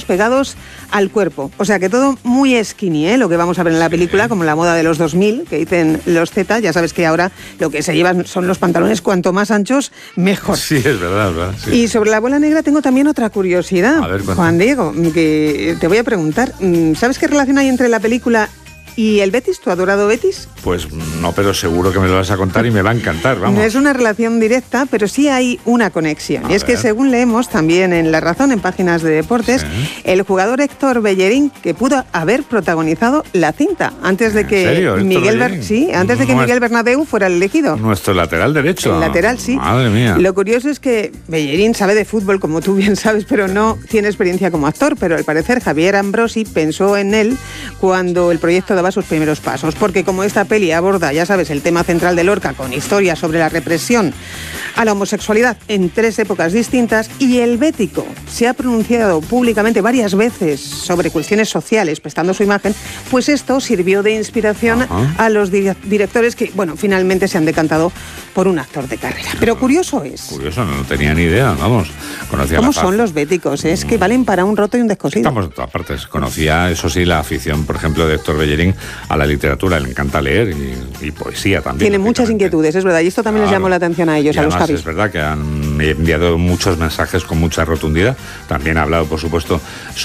pegados al cuerpo. O sea que todo muy skinny, lo que vamos a ver en la película, como la moda de los 2000, que dicen los Z. Ya sabes que ahora lo que se llevan son los pantalones cuanto más anchos, mejor. Sí, es verdad. Sí. Y sobre la bola negra tengo también otra curiosidad, Juan Diego, que te voy a preguntar. ¿Sabes qué relación hay entre la película y el Betis, tu adorado Betis? Pues no, pero seguro que me lo vas a contar y me va a encantar, vamos. No es una relación directa, pero sí hay una conexión. Y es que según leemos también en La Razón, en páginas de deportes, el jugador Héctor Bellerín, que pudo haber protagonizado la cinta antes de que Miguel Bernabéu fuera el elegido. Nuestro lateral derecho. El lateral, sí. Madre mía. Lo curioso es que Bellerín sabe de fútbol, como tú bien sabes, pero no tiene experiencia como actor. Pero al parecer Javier Ambrosi pensó en él cuando el proyecto daba sus primeros pasos, porque como esta peli aborda, ya sabes, el tema central de Lorca con historias sobre la represión a la homosexualidad en 3 épocas distintas, y el bético se ha pronunciado públicamente varias veces sobre cuestiones sociales, prestando su imagen, pues esto sirvió de inspiración a los directores que, bueno, finalmente se han decantado por un actor de carrera. Pero curioso es. Curioso, no tenía ni idea, vamos. ¿Cómo son los béticos? Es que valen para un roto y un descosido. Estamos en todas partes. Conocía, eso sí, la afición, por ejemplo, de Héctor Bellerín a la literatura. Le encanta leer y poesía también. Tiene muchas inquietudes, es verdad, y esto también les llamó la atención a ellos, y a los Javis. Es verdad que han enviado muchos mensajes con mucha rotundidad. También ha hablado, por supuesto,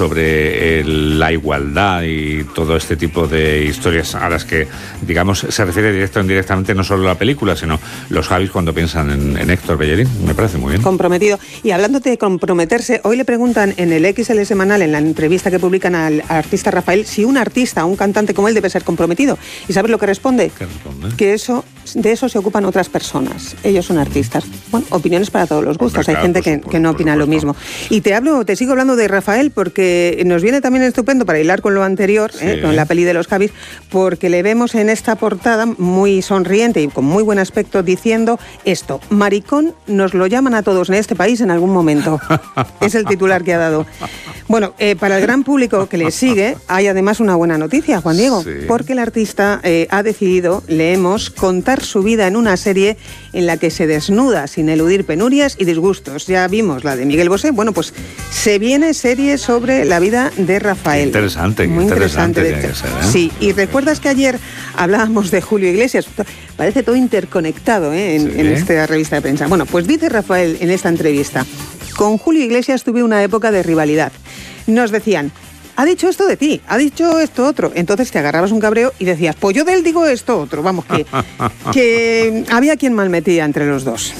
sobre la igualdad y todo este tipo de historias a las que, digamos, se refiere directo o indirectamente no solo la película, sino los Javis cuando piensan en Héctor Bellerín. Me parece muy bien. Comprometido. Y hablándote de comprometerse, hoy le preguntan en el XL semanal, en la entrevista que publican al artista Rafael, si un artista, un cantante como él debe ser comprometido. ¿Y sabes lo que responde? ¿Qué responde? Que de eso se ocupan otras personas. Ellos son artistas. Bueno, opiniones para todos los gustos. Hay gente que no opina lo mismo. Y te sigo hablando de Rafael porque nos viene también estupendo para hilar con lo anterior, con la peli de los Javis, porque le vemos en esta portada muy sonriente y con muy buen aspecto diciendo esto: maricón nos lo llaman a todos en este país en algún momento. Es el titular que ha dado. Bueno, para el gran público que le sigue hay además una buena noticia, Juan Diego, porque el artista ha decidido, leemos, contar su vida en una serie en la que se desnuda sin eludir penurias y disgustos. Ya vimos la de Miguel Bosé. Bueno, pues se viene serie sobre la vida de Rafael. Interesante, muy interesante. Tiene que ser, ¿eh? Sí, y recuerdas que ayer hablábamos de Julio Iglesias. Parece todo interconectado en esta revista de prensa. Bueno, pues dice Rafael en esta entrevista: con Julio Iglesias tuve una época de rivalidad. Nos decían: ha dicho esto de ti, ha dicho esto otro. Entonces te agarrabas un cabreo y decías: pues yo de él digo esto otro. Vamos, que había quien malmetía entre los dos.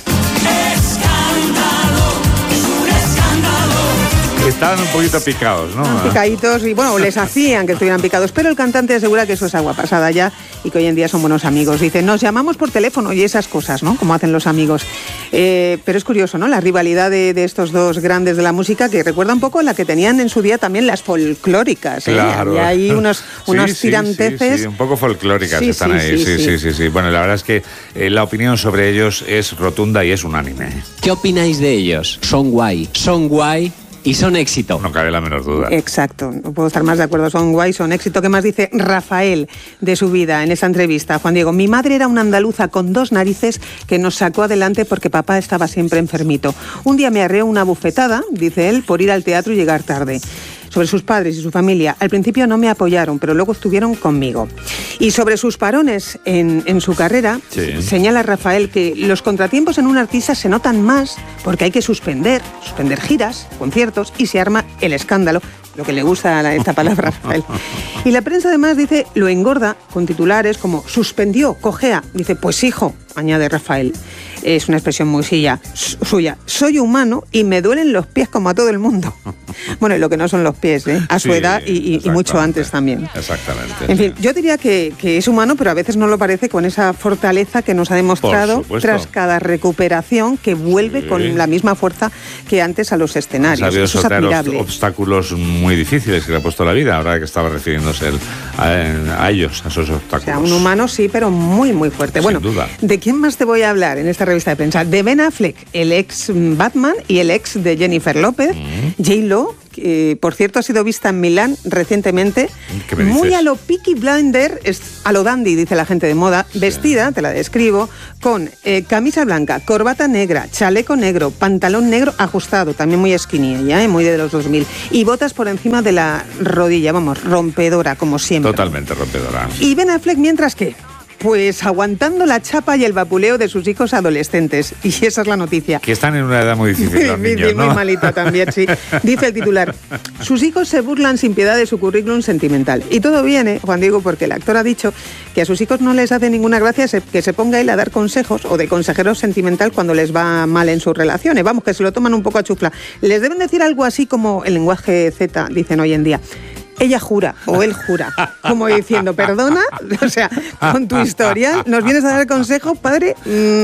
Estaban un poquito picados, ¿no? Picaditos, y bueno, les hacían que estuvieran picados, pero el cantante asegura que eso es agua pasada ya y que hoy en día son buenos amigos. Dice: nos llamamos por teléfono y esas cosas, ¿no? Como hacen los amigos. Pero es curioso, ¿no? La rivalidad de estos dos grandes de la música, que recuerda un poco a la que tenían en su día también las folclóricas. Claro. Y hay unos tiranteces. Sí, un poco folclóricas están ahí. Sí. Bueno, la verdad es que la opinión sobre ellos es rotunda y es unánime. ¿Qué opináis de ellos? Son guay y son éxito. No cabe la menor duda. Exacto, no puedo estar más de acuerdo. Son guay, son éxito. ¿Qué más dice Rafael de su vida en esta entrevista? Juan Diego: mi madre era una andaluza con 2 narices que nos sacó adelante porque papá estaba siempre enfermito. Un día me arreó una bufetada, dice él, por ir al teatro y llegar tarde. Sobre sus padres y su familia, al principio no me apoyaron, pero luego estuvieron conmigo. Y sobre sus parones en su carrera, señala Rafael que los contratiempos en un artista se notan más porque hay que suspender giras, conciertos, y se arma el escándalo, lo que le gusta esta palabra a Rafael. Y la prensa además dice, lo engorda con titulares como suspendió, cojea. Dice: pues hijo, añade Rafael, es una expresión muy suya, soy humano y me duelen los pies como a todo el mundo. Bueno, y lo que no son los pies, a su edad y mucho antes también. Exactamente. En fin, yo diría que es humano, pero a veces no lo parece, con esa fortaleza que nos ha demostrado tras cada recuperación, que vuelve con la misma fuerza que antes a los escenarios. Ha sabido Eso es sortear admirable. obstáculos muy difíciles que le ha puesto la vida, ahora que estaba refiriéndose a ellos, a esos obstáculos. O sea, un humano sí, pero muy, muy fuerte. Sin bueno, duda. ¿De quién más te voy a hablar en esta entrevista de prensa de Ben Affleck, el ex Batman y el ex de Jennifer López, J-Lo, que por cierto ha sido vista en Milán recientemente, muy a lo Peaky Blinder, a lo dandy, dice la gente de moda, vestida, te la describo, con camisa blanca, corbata negra, chaleco negro, pantalón negro ajustado, también muy skinny ella, muy de los 2000, y botas por encima de la rodilla, vamos, rompedora, como siempre. Totalmente rompedora. Y Ben Affleck, mientras que, pues aguantando la chapa y el vapuleo de sus hijos adolescentes. Y esa es la noticia. Que están en una edad muy difícil los niños, ¿no? Muy malita también, sí. Dice el titular, sus hijos se burlan sin piedad de su currículum sentimental. Y todo viene, Juan Diego, porque el actor ha dicho que a sus hijos no les hace ninguna gracia que se ponga él a dar consejos o de consejero sentimental cuando les va mal en sus relaciones. Vamos, que se lo toman un poco a chufla. Les deben decir algo así como el lenguaje Z, dicen hoy en día. Ella jura, o él jura, como diciendo, perdona, o sea, con tu historia, ¿nos vienes a dar consejo, padre?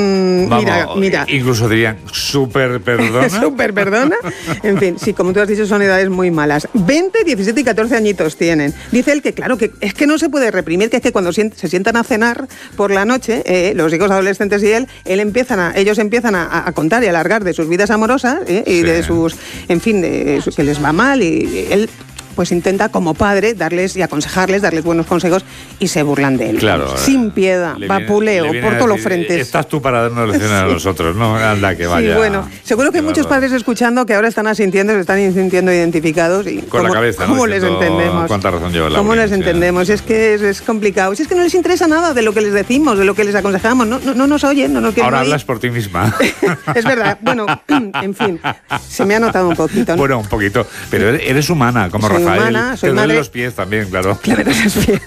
Mira. Incluso dirían, súper perdona. Súper perdona. En fin, sí, como tú has dicho, son edades muy malas. 20, 17 y 14 añitos tienen. Dice él que, claro, que es que no se puede reprimir, que es que cuando se sientan a cenar por la noche, los hijos adolescentes y ellos empiezan a contar y a alargar de sus vidas amorosas y de sus, en fin, que les va mal y él pues intenta como padre darles y aconsejarles, darles buenos consejos y se burlan de él. Claro. Sin piedad, vapuleo por todos los frentes. Estás tú para darnos lecciones a nosotros, ¿no? Anda, que vaya. Sí, bueno, seguro que hay muchos padres escuchando que ahora están asintiendo, se están sintiendo identificados y con la cabeza, ¿cómo les entendemos? ¿Cuánta razón lleva la ¿Cómo les entendemos? Si es que es complicado. Si es que no les interesa nada de lo que les decimos, de lo que les aconsejamos. No nos oyen, no nos quieren Ahora oír. Hablas por ti misma. Es verdad. Bueno, en fin, se me ha notado un poquito, ¿no? Bueno, un poquito. Pero eres humana, como soy Rafael. Humana, soy te duelen los pies también, claro. Claro, los pies.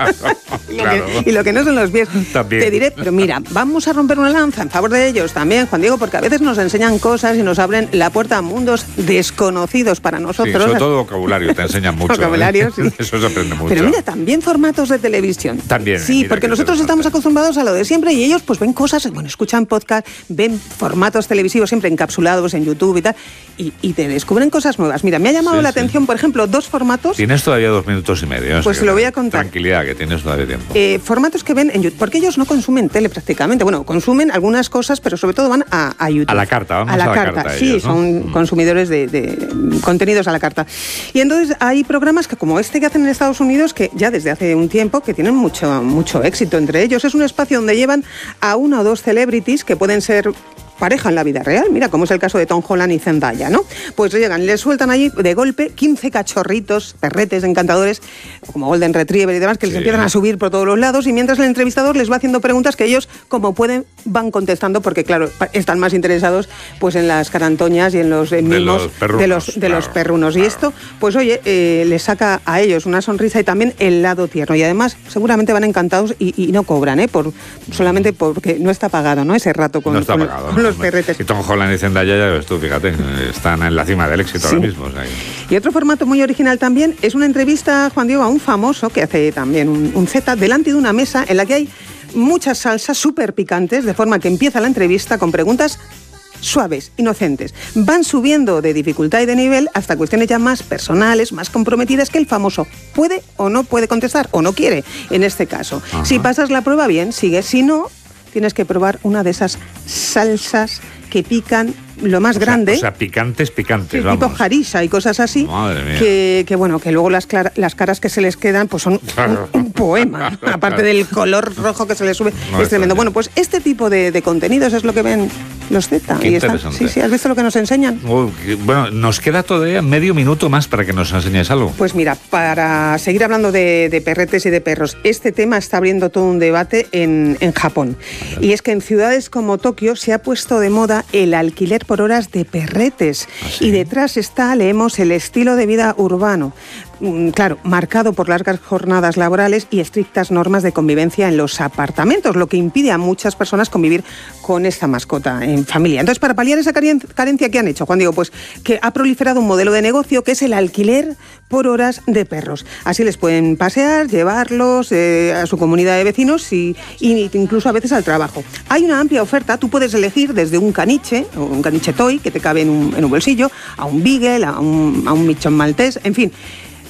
Claro. Y lo que no son los pies. También. Te diré, pero mira, vamos a romper una lanza en favor de ellos también, Juan Diego, porque a veces nos enseñan cosas y nos abren la puerta a mundos desconocidos para nosotros. Sí, sobre todo vocabulario, te enseñan mucho. Vocabulario, sí. Eso se aprende mucho. Pero mira, también formatos de televisión. También. Sí, porque nosotros estamos acostumbrados a lo de siempre y ellos pues ven cosas, bueno, escuchan podcast, ven formatos televisivos siempre encapsulados en YouTube y tal, y te descubren cosas nuevas. Mira, me ha llamado la atención, por ejemplo, 2 formatos. Tienes todavía 2 minutos y medio. Pues te lo voy a contar. Tranquilidad, que tienes todavía tiempo. Formatos que ven en YouTube, porque ellos no consumen tele prácticamente. Bueno, consumen algunas cosas, pero sobre todo van a YouTube. A la carta, vamos a la carta. Sí, ellos, ¿no? son consumidores de contenidos a la carta. Y entonces hay programas que, como este que hacen en Estados Unidos, que ya desde hace un tiempo, que tienen mucho éxito entre ellos. Es un espacio donde llevan a 1 o 2 celebrities que pueden ser pareja en la vida real, mira, como es el caso de Tom Holland y Zendaya, ¿no? Pues llegan, les sueltan allí de golpe 15 cachorritos, perretes encantadores, como Golden Retriever y demás, que les empiezan a subir por todos los lados, y mientras el entrevistador les va haciendo preguntas que ellos, como pueden, van contestando, porque claro, están más interesados pues en las carantoñas y en los mimos de los perrunos. Claro. Y esto, pues oye, les saca a ellos una sonrisa y también el lado tierno. Y además, seguramente van encantados y no cobran, solamente porque no está pagado, ¿no? Ese rato con, no está pagado, ¿no? Los perretes. Y Tom Holland y Zendaya, ya ves tú, fíjate, están en la cima del éxito ahora mismo. O sea, y otro formato muy original también es una entrevista, Juan Diego, a un famoso que hace también un Z delante de una mesa en la que hay muchas salsas súper picantes, de forma que empieza la entrevista con preguntas suaves, inocentes. Van subiendo de dificultad y de nivel hasta cuestiones ya más personales, más comprometidas, que el famoso puede o no puede contestar, o no quiere, en este caso. Ajá. Si pasas la prueba, bien, sigue. Si no, tienes que probar una de esas salsas que pican lo más grande. O sea, picantes, vamos. Tipo harissa y cosas así. Madre mía. Que bueno, que luego las caras que se les quedan pues son un poema. Aparte del color rojo que se les sube, es tremendo. Bueno, pues este tipo de contenidos es lo que ven los Z. Qué interesante. Sí, ¿has visto lo que nos enseñan? Bueno, nos queda todavía medio minuto más para que nos enseñes algo. Pues mira, para seguir hablando de perretes y de perros, este tema está abriendo todo un debate en Japón. Y es que en ciudades como Tokio se ha puesto de moda el alquiler por horas de perretes. ¿Ah, sí? Y detrás está, leemos, el estilo de vida urbano. Claro, marcado por largas jornadas laborales y estrictas normas de convivencia en los apartamentos, lo que impide a muchas personas convivir con esta mascota en familia. Entonces, para paliar esa carencia, ¿qué han hecho, Juan Diego? Pues que ha proliferado un modelo de negocio que es el alquiler por horas de perros. Así les pueden pasear, llevarlos a su comunidad de vecinos y incluso a veces al trabajo. Hay una amplia oferta, tú puedes elegir desde un caniche, o un caniche toy que te cabe en un bolsillo, a un beagle, a un michón maltés, en fin.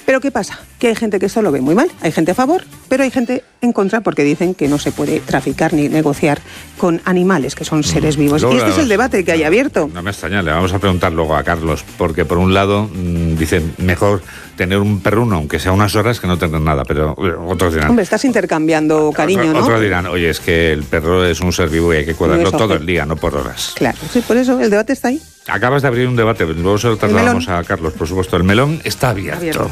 Pero ¿qué pasa? Que hay gente que esto lo ve muy mal. Hay gente a favor, pero hay gente en contra porque dicen que no se puede traficar ni negociar con animales, que son seres vivos. Luego, y este es el debate que hay abierto. No me extraña, le vamos a preguntar luego a Carlos, porque por un lado dicen mejor tener un perruno, aunque sea unas horas, que no tener nada, pero otros dirán... Hombre, estás intercambiando cariño, ¿no? Otros dirán, oye, es que el perro es un ser vivo y hay que cuidarlo todo el día, no por horas. Claro, sí, por eso el debate está ahí. Acabas de abrir un debate, luego se lo trasladamos a Carlos, por supuesto. El melón está abierto.